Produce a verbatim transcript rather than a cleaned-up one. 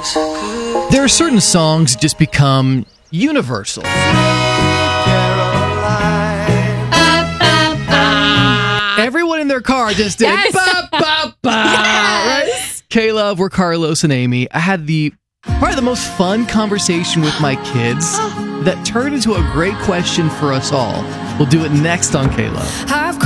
There are certain songs that just become universal. Everyone in their car just did Yes. ba, ba, ba, right? K-Love, we're Carlos and Amy. I had the probably the most fun conversation with my kids that turned into a great question for us all. We'll do it next on K-Love.